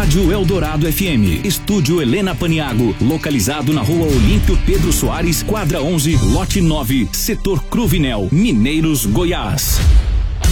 Rádio Eldorado FM, Estúdio Helena Paniago, localizado na Rua Olímpio Pedro Soares, quadra 11, lote 9, setor Cruvinel, Mineiros, Goiás.